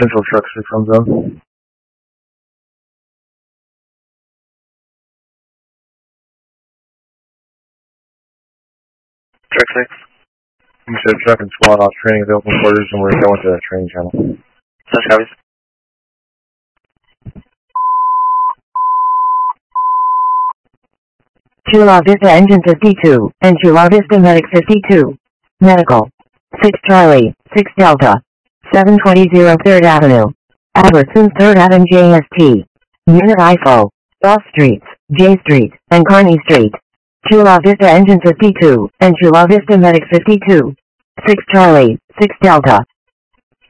Central Truck 6 on zone. Truck 6. You said truck and squad off training available quarters, and we're going to the training channel. Such copies. Chula Vista Engine 52, and Chula Vista Medic 52. Medical. 6 Charlie, 6 Delta. 720 3rd Avenue. Albertsons 3rd Avenue JST. Unit IFO. Off Streets, J Street, and Kearney Street. Chula Vista Engine 52, and Chula Vista Medic 52. 6 Charlie, 6 Delta.